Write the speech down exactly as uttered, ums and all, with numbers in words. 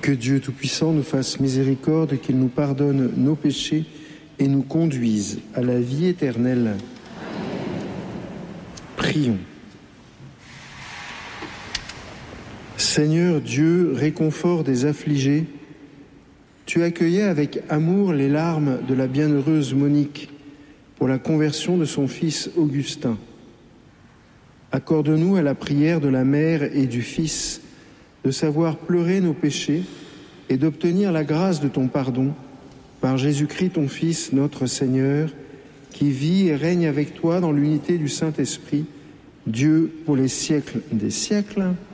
Que Dieu Tout-Puissant nous fasse miséricorde, qu'il nous pardonne nos péchés et nous conduise à la vie éternelle. Prions. Seigneur Dieu, réconfort des affligés, tu accueillais avec amour les larmes de la bienheureuse Monique pour la conversion de son fils Augustin. Accorde-nous à la prière de la Mère et du Fils de savoir pleurer nos péchés et d'obtenir la grâce de ton pardon par Jésus-Christ ton Fils, notre Seigneur, qui vit et règne avec toi dans l'unité du Saint-Esprit, Dieu pour les siècles des siècles.